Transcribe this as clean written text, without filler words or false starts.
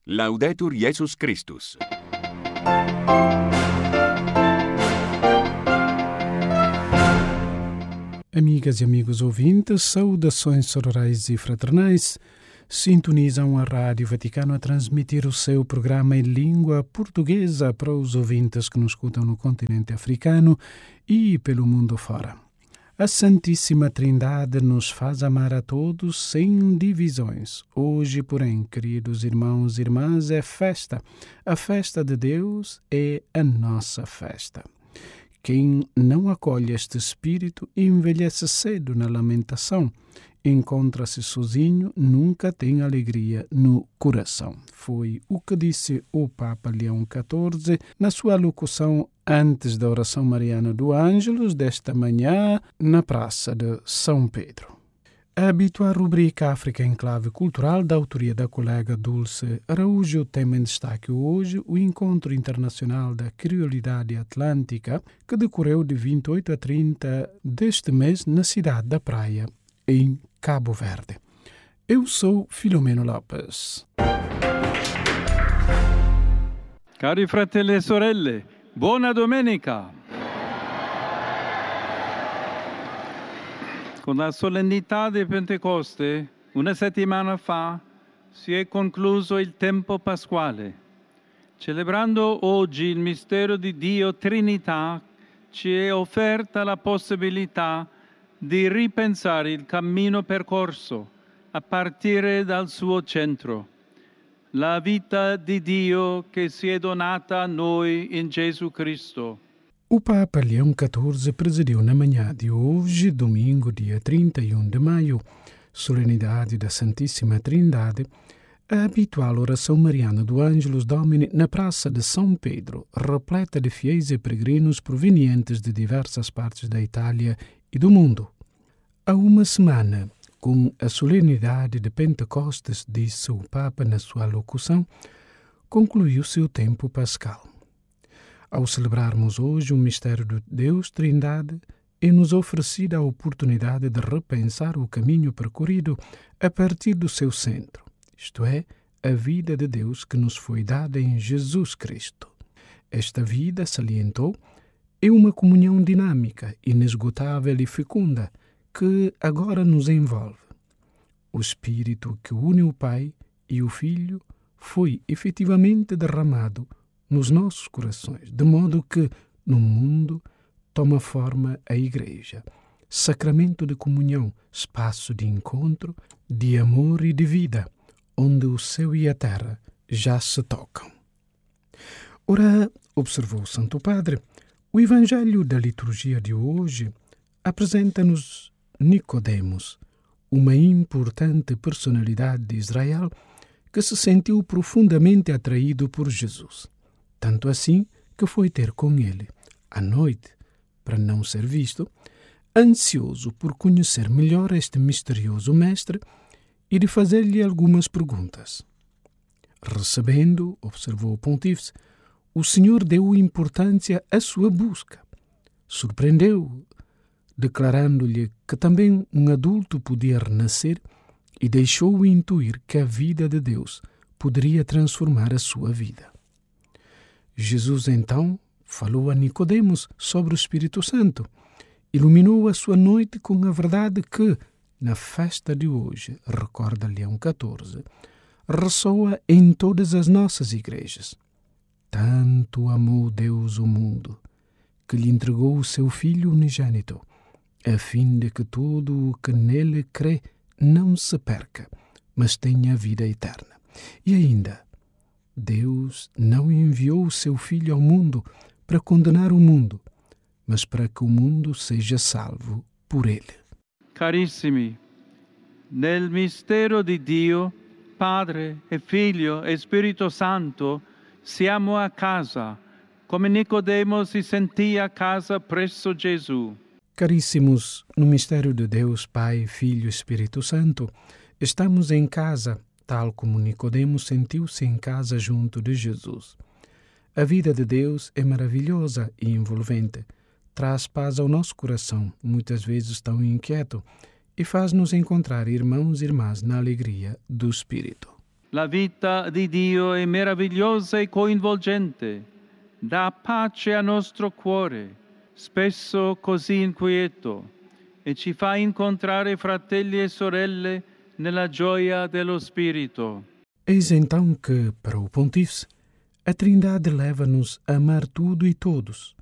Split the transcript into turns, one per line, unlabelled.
Laudetur Jesus Christus.
Amigas e amigos ouvintes, saudações sororais e fraternais. Sintonizam a Rádio Vaticano a transmitir o seu programa em língua portuguesa para os ouvintes que nos escutam no continente africano e pelo mundo fora. A Santíssima Trindade nos faz amar a todos sem divisões. Hoje, porém, queridos irmãos e irmãs, é festa. A festa de Deus é a nossa festa. Quem não acolhe este espírito envelhece cedo na lamentação. Encontra-se sozinho, nunca tem alegria no coração. Foi o que disse o Papa Leão XIV na sua locução antes da oração mariana do Ângelus desta manhã na Praça de São Pedro. A habitual rubrica África em Clave Cultural, da autoria da colega Dulce Araújo, tema em destaque hoje o Encontro Internacional da Criolidade Atlântica, que decorreu de 28 a 30 deste mês na cidade da Praia, em Cabo Verde. Eu sou Filomeno Lopes.
Cari fratelli e sorelle, buona domenica! Con la solennità di Pentecoste, una settimana fa, si è concluso il tempo pasquale. Celebrando oggi il mistero di Dio Trinità, ci è offerta la possibilità di ripensare il cammino percorso a partire dal suo centro, la vita di Dio che si è donata a noi in Gesù Cristo.
O Papa Leão XIV presidiu na manhã de hoje, domingo, dia 31 de maio, solenidade da Santíssima Trindade, a habitual oração mariana do Ângelus Domini na Praça de São Pedro, repleta de fiéis e peregrinos provenientes de diversas partes da Itália e do mundo. Há uma semana, com a solenidade de Pentecostes, disse o Papa na sua locução, concluiu-se o tempo pascal. Ao celebrarmos hoje o mistério de Deus Trindade, é-nos oferecida a oportunidade de repensar o caminho percorrido a partir do seu centro, isto é, a vida de Deus que nos foi dada em Jesus Cristo. Esta vida, salientou, é uma comunhão dinâmica, inesgotável e fecunda, que agora nos envolve. O Espírito que une o Pai e o Filho foi efetivamente derramado nos nossos corações, de modo que, no mundo, toma forma a Igreja, sacramento de comunhão, espaço de encontro, de amor e de vida, onde o céu e a terra já se tocam. Ora, observou o Santo Padre, o Evangelho da liturgia de hoje apresenta-nos Nicodemos, uma importante personalidade de Israel que se sentiu profundamente atraído por Jesus. Tanto assim que foi ter com ele, à noite, para não ser visto, ansioso por conhecer melhor este misterioso mestre e de fazer-lhe algumas perguntas. Recebendo, observou o pontífice, o Senhor deu importância à sua busca. Surpreendeu, declarando-lhe que também um adulto podia renascer e deixou-o intuir que a vida de Deus poderia transformar a sua vida. Jesus, então, falou a Nicodemos sobre o Espírito Santo, iluminou a sua noite com a verdade que, na festa de hoje, recorda Leão XIV, ressoa em todas as nossas igrejas. Tanto amou Deus o mundo, que lhe entregou o seu Filho unigênito, a fim de que todo o que nele crê não se perca, mas tenha vida eterna. E ainda, Deus não enviou o seu Filho ao mundo para condenar o mundo, mas para que o mundo seja salvo por ele.
Carissimi, nel mistero di Dio, Padre e Figlio e Spirito Santo, siamo a casa, come Nicodemo si sentì a casa presso Gesù.
Caríssimos, no mistério de Deus, Pai, Filho e Espírito Santo, estamos em casa, tal como Nicodemo sentiu-se em casa junto de Jesus. A vida de Deus é maravilhosa e envolvente, traz paz ao nosso coração, muitas vezes tão inquieto, e faz-nos encontrar irmãos e irmãs na alegria do Espírito.
La vita di Dio è meravigliosa e coinvolgente, dà pace al nostro cuore, spesso così inquieto, e ci fa incontrare fratelli e sorelle nella gioia dello Spirito.
Eis então que, para o Pontífice, a Trindade leva-nos a amar tudo e todos,